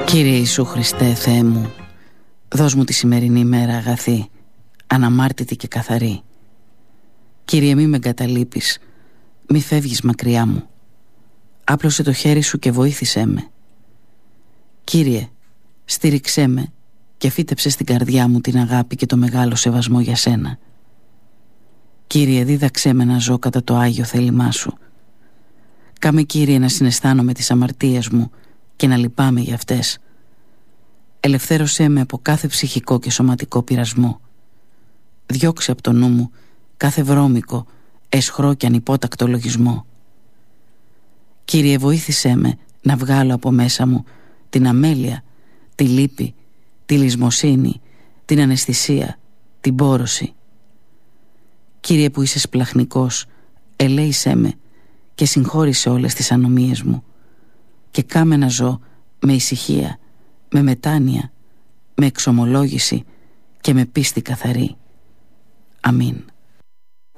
Κύριε Ιησού Χριστέ, Θεέ μου, δώσ' μου τη σημερινή ημέρα αγαθή, αναμάρτητη και καθαρή. Κύριε, μη με εγκαταλείπεις, μη φεύγεις μακριά μου. Άπλωσε το χέρι σου και βοήθησέ με. Κύριε, στήριξέ με και φύτεψε στην καρδιά μου την αγάπη και το μεγάλο σεβασμό για σένα. Κύριε, δίδαξέ με να ζω κατά το Άγιο θέλημά σου. Κάμε, Κύριε, να συναισθάνομαι τις αμαρτίες μου και να λυπάμαι για αυτές. Ελευθέρωσέ με από κάθε ψυχικό και σωματικό πειρασμό. Διώξε από το νου μου κάθε βρώμικο, αισχρό και ανυπότακτο λογισμό. Κύριε, βοήθησέ με να βγάλω από μέσα μου την αμέλεια, τη λύπη, τη λησμοσύνη, την αναισθησία, την πόρωση. Κύριε που είσαι σπλαχνικός, ελέησέ με και συγχώρησε όλες τις ανομίες μου και κάμε να ζω με ησυχία, με μετάνοια, με εξομολόγηση και με πίστη καθαρή. Αμήν.